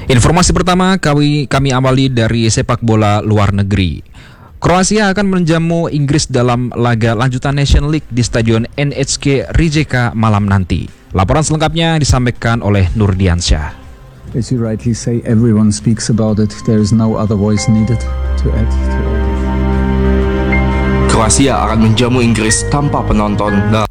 Informasi pertama kami awali dari sepak bola luar negeri. Kroasia akan menjamu Inggris dalam laga lanjutan Nation League di Stadion NHK Rijeka malam nanti. Laporan selengkapnya disampaikan oleh Nurdiansyah. As you rightly say, everyone speaks about it. There is no other voice needed to add to it. Kroasia akan menjamu Inggris tanpa penonton.